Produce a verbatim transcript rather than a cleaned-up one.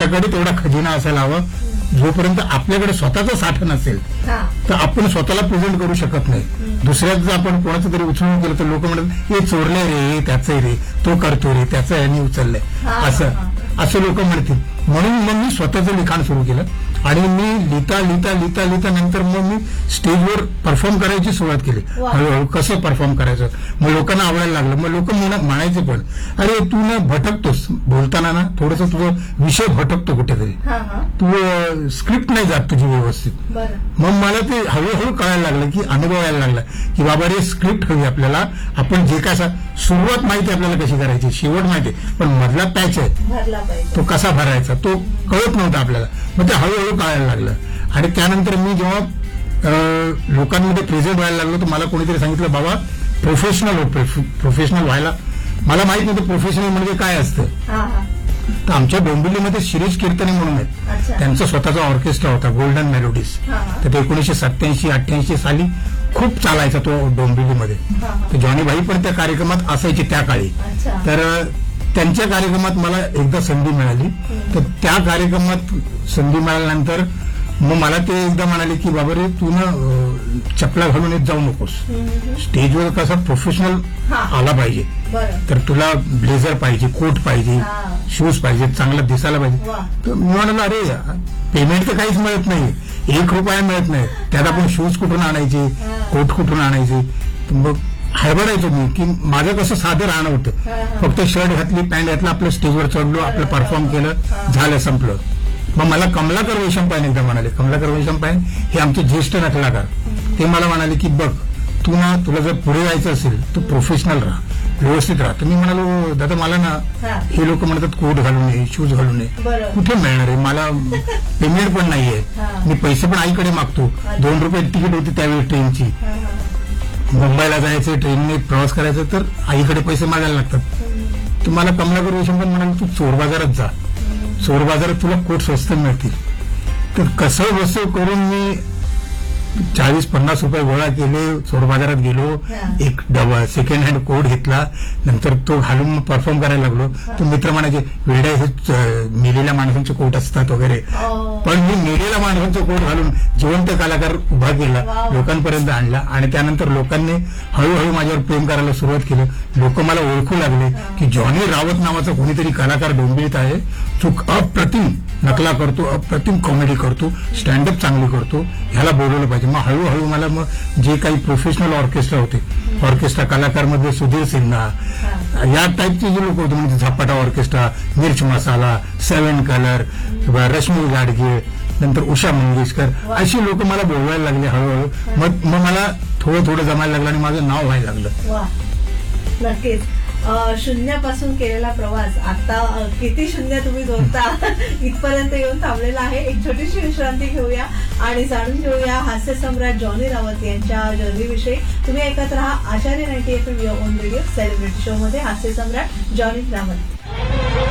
आपल्याकडे तेवढा खजिना असायला हवा. जोपर्यंत आपल्याकडे स्वतःचा साठा नसेल तर आपण स्वतःला प्रेझेंट करू शकत नाही. दुसऱ्याच जर आपण कोणाचं तरी उचलून केलं तर लोक म्हणतात हे चोरलंय रे, हे त्याचंय रे, तो करतो रे, त्याचं यांनी उचललंय, असं असं लोक म्हणतील. म्हणून मग मी स्वतःचं लिखाण सुरू केलं आणि मी लिहिता लिहिता लिहिता लिहिता नंतर मग मी स्टेजवर परफॉर्म करायची सुरुवात केली. हळूहळू कसं परफॉर्म करायचं, मग लोकांना आवडायला लागलं. मग लोक म्हणायचे पण, अरे तू ना भटकतोस बोलताना, ना थोडंसं तुझं विषय भटकतो कुठेतरी, तू स्क्रिप्ट नाही जात तुझी व्यवस्थित. मग मला ते हळूहळू कळायला लागलं की अनुभव यायला लागला की बाबा रे स्क्रिप्ट हवी आपल्याला. आपण जे काय सुरुवात माहिती आपल्याला कशी करायची, शेवट माहिती, पण मधला पॅच आहे तो कसा भरायचा तो कळत नव्हता आपल्याला. मग ते हळूहळू कळायला लागलं. आणि त्यानंतर मी जेव्हा लोकांमध्ये प्रेझेंट व्हायला लागलो तर मला कोणीतरी सांगितलं, बाबा प्रोफेशनल हो, प्रोफेशनल व्हायला. मला माहित नव्हतं प्रोफेशनल म्हणजे काय असतं. तर आमच्या डोंबिवलीमध्ये शिरीष कीर्तने म्हणून आहेत, त्यांचा स्वतःचा ऑर्केस्ट्रा होता गोल्डन मेलोडीज. तर ते एकोणीशे सत्याऐंशी अठ्ठ्याऐंशी साली खूप चालायचा तो डोंबिवलीमध्ये. तर जॉनी भाई पण त्या कार्यक्रमात असायचे त्या काळी. तर त्यांच्या कार्यक्रमात मला एकदा संधी मिळाली. तर त्या कार्यक्रमात संधी मिळाल्यानंतर मग मला ते एकदा म्हणाले की बाबा रे तू ना चपला घालून येत जाऊ नकोस, स्टेजवर कसा प्रोफेशनल आला पाहिजे, तर तुला ब्लेझर पाहिजे, कोट पाहिजे, शूज पाहिजे, चांगला दिसायला पाहिजे. तर मी म्हणालो अरे पेमेंट तर काहीच मिळत नाही, एक रुपया मिळत नाही, त्यात आपण शूज कुठून आणायचे, कोट कुठून आणायचे. मग हरभरायचो मी की माझं कसं साधं राहणं होतं, फक्त शर्ट घातली, पॅन्ट घातला, आपलं स्टेजवर चढलो, आपलं परफॉर्म केलं, झालं, संपलं. मग मला कमलाकर वैशंपायन एकदा म्हणाले, कमलाकर वैशंपायन हे आमचे ज्येष्ठ नटलाकार, ते मला म्हणाले की बघ तू ना तुला जर पुढे जायचं असेल तर प्रोफेशनल राहा, व्यवस्थित राहा. तर मी म्हणालो दादा मला ना हे लोक म्हणतात कोट घालून ये, शूज घालून ये, कुठे मिळणार आहे, मला पेमेंट पण नाहीये, मी पैसे पण आईकडे मागतो. दोन रुपये तिकीट होती त्यावेळी ट्रेनची, मुंबईला जायचं, ट्रेनने प्रवास करायचा तर आईकडे पैसे मागायला लागतात. तर मला कमलाकर वैशंपायन म्हणाले तू चोर बाजारात जा, चोर बाजारात तुला कोट स्वस्त मिळतील. तर कसं बसं करून मी चाळीस पन्नास रुपये गोळा केले, चोर बाजारात गेलो, एक डबल सेकंड हँड कोट घेतला, नंतर तो घालून परफॉर्म करायला लागलो. तर मित्र म्हणायचे वेड्या हे मेलेल्या माणसांचे कोट असतात वगैरे, पण मी मेलेल्या माणसांचा कोट घालून जिवंत कलाकार उभा केला, लोकांपर्यंत आणला. आणि त्यानंतर लोकांनी हळूहळू माझ्यावर प्रेम करायला सुरुवात केलं. लोक मला ओळखू लागले की जॉनी रावत नावाचा कोणीतरी कलाकार डोंबिवलीत आहे, चूक अप्रतिम नकला करतो, अप्रतिम कॉमेडी करतो, स्टँडअप चांगली करतो, ह्याला बोलवलं पाहिजे. मग हळूहळू मला मग जे काही प्रोफेशनल ऑर्केस्ट्रा होते, ऑर्केस्ट्रा कलाकार मध्ये सुधीर सिन्हा या टाईपचे जे लोक होते, म्हणजे झपाटा ऑर्केस्ट्रा, मिर्च मसाला, सेव्हन कलर, रश्मी गाडगे, नंतर उषा मंगेशकर, अशी लोक मला बोलवायला लागले हळूहळू. मग मग मला थोडं थोडं जमायला लागलं आणि माझं नाव व्हायला लागलं. नक्कीच शून्यापासून केलेला प्रवास आता किती शून्य तुम्ही जोडता इथपर्यंत येऊन थांबलेला आहे. एक छोटीशी विश्रांती घेऊया आणि जाणून घेऊया हास्य सम्राट जॉनी रावत यांच्या जर्नीविषयी. तुम्ही ऐकत राहा आचार्य ninety F M on radio celebrity show मध्ये हास्य सम्राट जॉनी रावत.